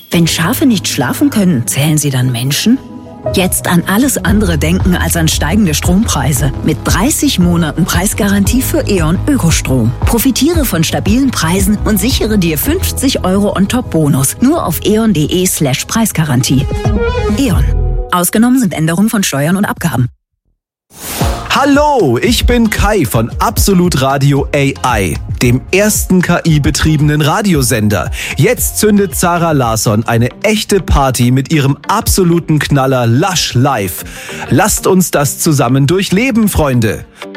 Wenn Schafe nicht schlafen können, zählen sie dann Menschen? Jetzt an alles andere denken als an steigende Strompreise. Mit 30 Monaten Preisgarantie für E.ON Ökostrom. Profitiere von stabilen Preisen und sichere dir 50 € on top Bonus. Nur auf eon.de/Preisgarantie. E.ON. Ausgenommen sind Änderungen von Steuern und Abgaben. Hallo, ich bin Kai von Absolut Radio AI, dem ersten KI-betriebenen Radiosender. Jetzt zündet Zara Larsson eine echte Party mit ihrem absoluten Knaller Lush Live. Lasst uns das zusammen durchleben, Freunde.